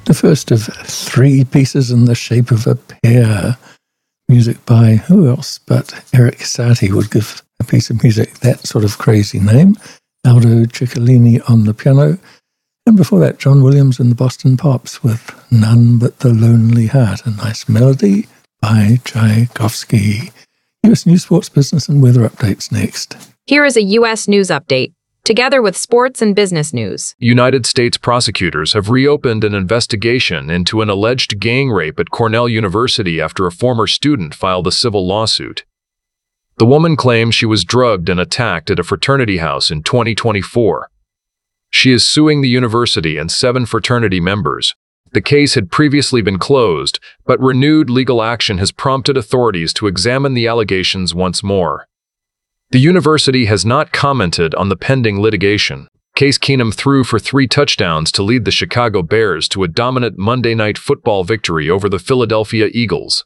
The first of three pieces in the shape of a pear. Music by who else but Eric Satie would give a piece of music that sort of crazy name. Aldo Ciccolini on the piano. And before that, John Williams and the Boston Pops with None But the Lonely Heart, a nice melody by Tchaikovsky. U.S. News, Sports, Business and Weather updates next. Here is a U.S. News update, together with sports and business news. United States prosecutors have reopened an investigation into an alleged gang rape at Cornell University after a former student filed a civil lawsuit. The woman claims she was drugged and attacked at a fraternity house in 2024. She is suing the university and 7 fraternity members. The case had previously been closed, but renewed legal action has prompted authorities to examine the allegations once more. The university has not commented on the pending litigation. Case Keenum threw for 3 touchdowns to lead the Chicago Bears to a dominant Monday Night Football victory over the Philadelphia Eagles.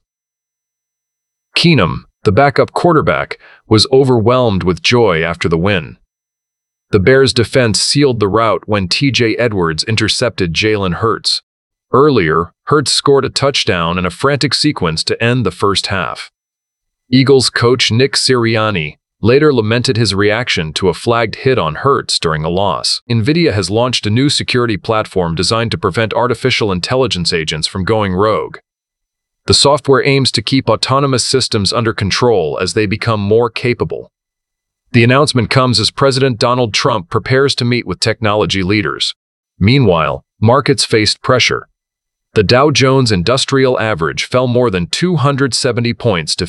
Keenum, the backup quarterback, was overwhelmed with joy after the win. The Bears' defense sealed the rout when T.J. Edwards intercepted Jalen Hurts. Earlier, Hurts scored a touchdown in a frantic sequence to end the first half. Eagles coach Nick Sirianni later lamented his reaction to a flagged hit on Hurts during a loss. NVIDIA has launched a new security platform designed to prevent artificial intelligence agents from going rogue. The software aims to keep autonomous systems under control as they become more capable. The announcement comes as President Donald Trump prepares to meet with technology leaders. Meanwhile, markets faced pressure. The Dow Jones Industrial Average fell more than 270 points to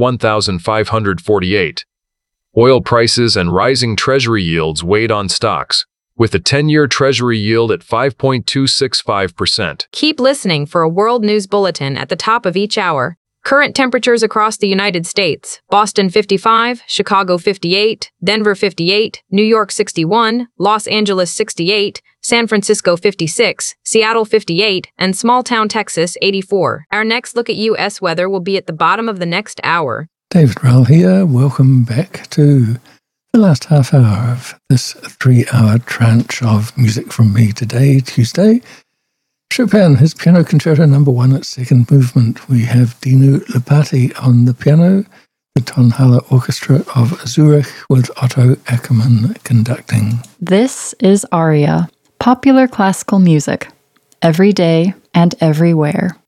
51,548. Oil prices and rising Treasury yields weighed on stocks, with the 10-year Treasury yield at 5.265%. Keep listening for a world news bulletin at the top of each hour. Current temperatures across the United States: Boston 55, Chicago 58, Denver 58, New York 61, Los Angeles 68, San Francisco 56, Seattle 58, and small-town Texas 84. Our next look at U.S. weather will be at the bottom of the next hour. David Rowell here. Welcome back to the last half hour of this 3-hour tranche of music from me today, Tuesday. Chopin, his Piano Concerto No. 1 at second movement. We have Dinu Lipati on the piano, the Tonhalle Orchestra of Zurich with Otto Ackermann conducting. This is Aria, popular classical music, every day and everywhere.